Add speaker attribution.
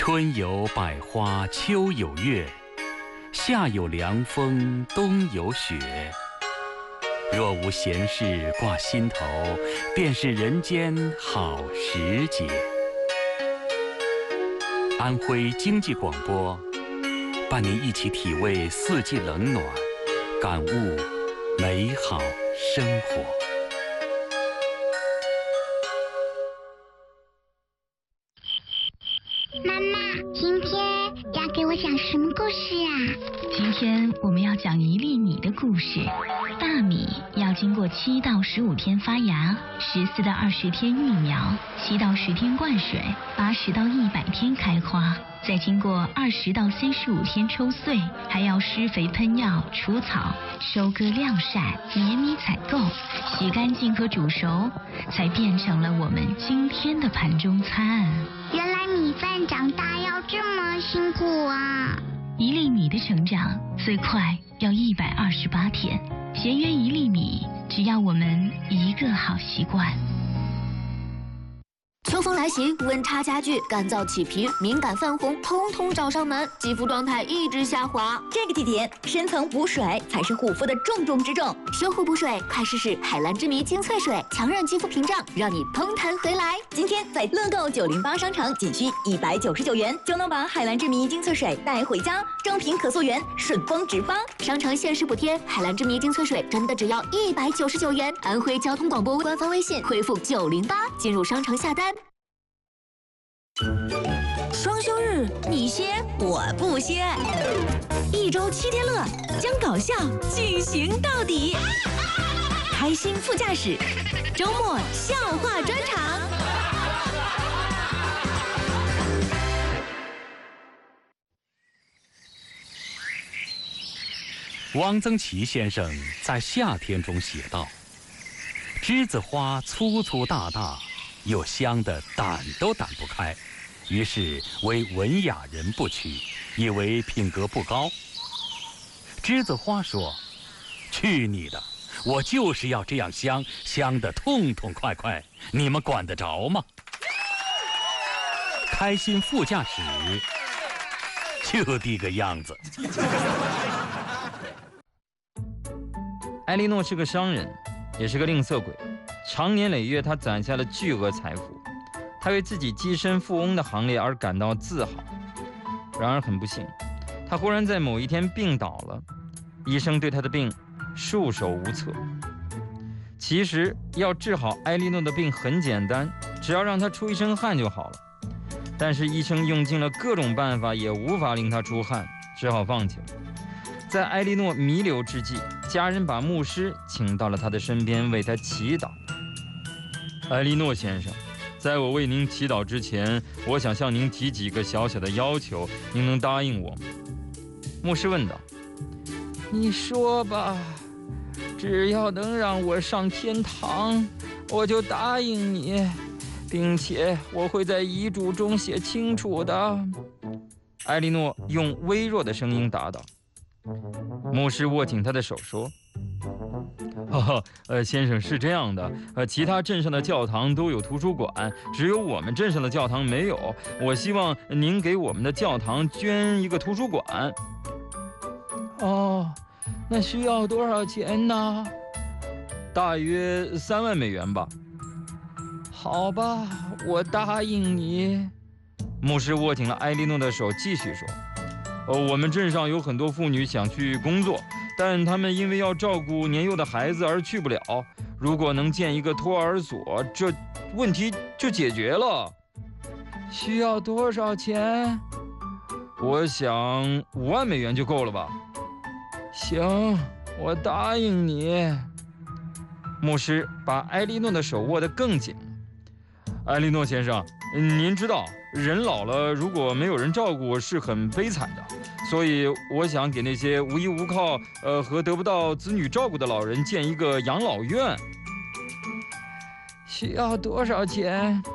Speaker 1: 春有百花，秋有月，夏有凉风，冬有雪。若无闲事挂心头，便是人间好时节。安徽经济广播，伴您一起体味四季冷暖，感悟美好生活。
Speaker 2: 妈妈，今天要给我讲什么故事啊？
Speaker 3: 今天我们要讲一粒米的故事。大米要经过7到15天发芽，14到20天育苗，7到10天灌水，80到100天开花，再经过20到35天抽穗，还要施肥喷药、除草、收割晾晒、碾米采购、洗干净和煮熟，才变成了我们今天的盘中餐。
Speaker 2: 原来米饭长大要这么辛苦啊！
Speaker 3: 一粒米的成长最快要128天，节约一粒米，只要我们一个好习惯。
Speaker 4: 秋风来袭，温差加剧，干燥起皮、敏感泛红，通通找上门，肌肤状态一直下滑。
Speaker 5: 这个季节，深层补水才是护肤的重中之重。
Speaker 4: 修护补水，快试试海蓝之谜精粹水，强韧肌肤屏障，让你嘭弹回来。
Speaker 5: 今天在乐购908商城仅需199元，就能把海蓝之谜精粹水带回家，正品可溯源，顺丰直发。
Speaker 4: 商城限时补贴，海蓝之谜精粹水真的只要199元。安徽交通广播官方微信回复908，进入商城下单。
Speaker 5: 双休日，你歇我不歇，一周7天乐，将搞笑进行到底。开心副驾驶，周末笑话专场。
Speaker 1: 汪曾祺先生在《夏天》中写道：“栀子花粗粗大大，又香得掸都掸不开，于是为文雅人不取，以为品格不高。”栀子花说：“去你的！我就是要这样香，香得痛痛快快，你们管得着吗？”开心副驾驶就这个样子。
Speaker 6: 埃莉诺是个商人，也是个吝啬鬼。长年累月，他攒下了巨额财富，他为自己跻身富翁的行列而感到自豪。然而很不幸，他忽然在某一天病倒了，医生对他的病束手无策。其实要治好埃莉诺的病很简单，只要让她出一身汗就好了。但是医生用尽了各种办法，也无法令她出汗，只好放弃了。在埃莉诺弥留之际，家人把牧师请到了他的身边，为他祈祷。埃莉诺先生，在我为您祈祷之前，我想向您提几个小小的要求，您能答应我吗？牧师问道。你说吧，只要能让我上天堂，我就答应你，并且我会在遗嘱中写清楚的。埃莉诺用微弱的声音答道。牧师握紧他的手说：“先生，是这样的，其他镇上的教堂都有图书馆，只有我们镇上的教堂没有。我希望您给我们的教堂捐一个图书馆。”哦，那需要多少钱呢？大约3万美元吧。好吧，我答应你。牧师握紧了埃莉诺的手，继续说。我们镇上有很多妇女想去工作，但她们因为要照顾年幼的孩子而去不了。如果能建一个托儿所，这问题就解决了。需要多少钱？我想5万美元就够了吧。行，我答应你。牧师把埃莉诺的手握得更紧。埃莉诺先生，您知道人老了如果没有人照顾是很悲惨的，所以我想给那些无依无靠和得不到子女照顾的老人建一个养老院。需要多少钱？